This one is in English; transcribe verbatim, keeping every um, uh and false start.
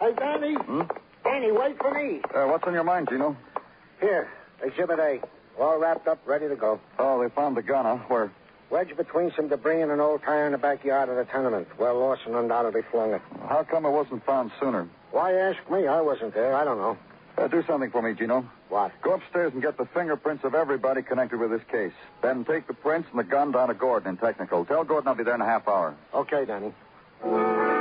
Hey, Danny. Hmm? Danny, wait for me. Uh, what's on your mind, Gino? Here, Exhibit A. All wrapped up, ready to go. Oh, they found the gun, huh? Where? Wedged between some debris and an old tire in the backyard of the tenement. Well, Lawson undoubtedly flung it. How come it wasn't found sooner? Why ask me? I wasn't there. I don't know. Uh, do something for me, Gino. What? Go upstairs and get the fingerprints of everybody connected with this case. Then take the prints and the gun down to Gordon in technical. Tell Gordon I'll be there in a half hour. Okay, Danny.